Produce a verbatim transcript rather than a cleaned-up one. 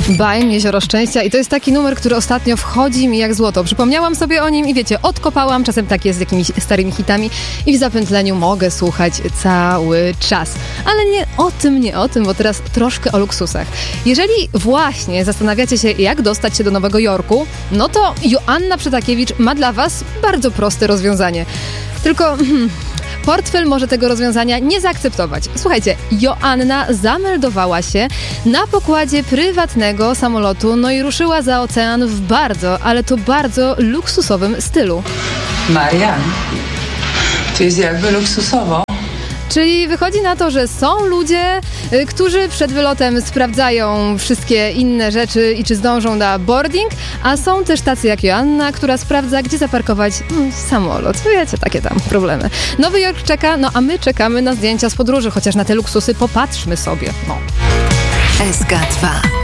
Baim, Jezioro Szczęścia i to jest taki numer, który ostatnio wchodzi mi jak złoto. Przypomniałam sobie o nim i wiecie, odkopałam, czasem tak jest z jakimiś starymi hitami i w zapętleniu mogę słuchać cały czas. Ale nie o tym, nie o tym, bo teraz troszkę o luksusach. Jeżeli właśnie zastanawiacie się, jak dostać się do Nowego Jorku, no to Joanna Przytakiewicz ma dla was bardzo proste rozwiązanie. Tylko... Hmm, portfel może tego rozwiązania nie zaakceptować. Słuchajcie, Joanna zameldowała się na pokładzie prywatnego samolotu, no i ruszyła za ocean w bardzo, ale to bardzo luksusowym stylu. Marian, to jest jakby luksusowo. Czyli wychodzi na to, że są ludzie, y, którzy przed wylotem sprawdzają wszystkie inne rzeczy i czy zdążą na boarding, a są też tacy jak Joanna, która sprawdza, gdzie zaparkować mm, samolot. Wiecie, takie tam problemy. Nowy Jork czeka, no a my czekamy na zdjęcia z podróży, chociaż na te luksusy popatrzmy sobie. No. S K dwa.